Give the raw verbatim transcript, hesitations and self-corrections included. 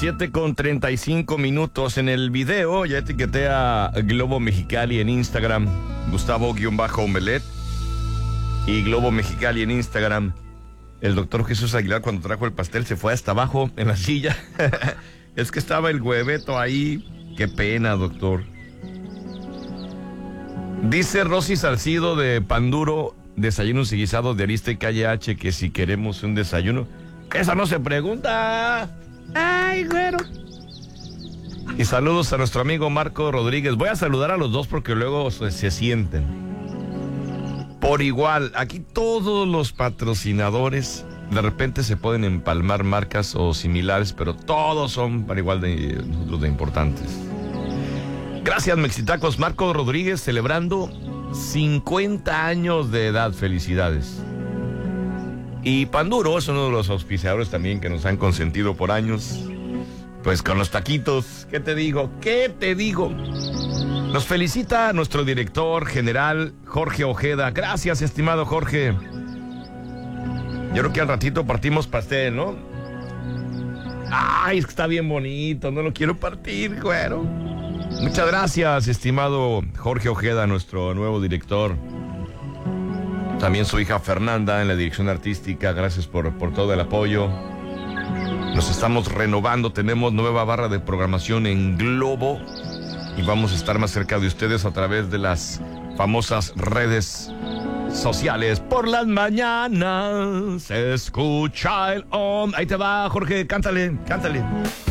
siete con treinta y cinco minutos. En el video ya etiqueté a Globo Mexicali en Instagram, Gustavo-Omelet, y Globo Mexicali en Instagram. El doctor Jesús Aguilar, cuando trajo el pastel, se fue hasta abajo en la silla. Es que estaba el hueveto ahí. Qué pena, doctor. Dice Rosy Salcido de Panduro, desayunos y guisados de Arista y Calle H, que si queremos un desayuno. ¡Esa no se pregunta! ¡Ay, güero! Y saludos a nuestro amigo Marco Rodríguez. Voy a saludar a los dos porque luego se, se sienten. Por igual, aquí todos los patrocinadores de repente se pueden empalmar marcas o similares, pero todos son para igual de nosotros de importantes. Gracias, Mexitacos. Marco Rodríguez celebrando cincuenta años de edad. Felicidades. Y Panduro es uno de los auspiciadores también que nos han consentido por años. Pues con los taquitos, ¿qué te digo? ¿Qué te digo? Nos felicita nuestro director general, Jorge Ojeda. Gracias, estimado Jorge. Yo creo que al ratito partimos pastel, ¿no? Ay, es que está bien bonito, no lo quiero partir, güero. Muchas gracias, estimado Jorge Ojeda, nuestro nuevo director. También su hija Fernanda en la dirección artística. Gracias por, por todo el apoyo. Nos estamos renovando, tenemos nueva barra de programación en Globo y vamos a estar más cerca de ustedes a través de las famosas redes sociales. Por las mañanas se escucha el om. Ahí te va, Jorge, cántale, cántale.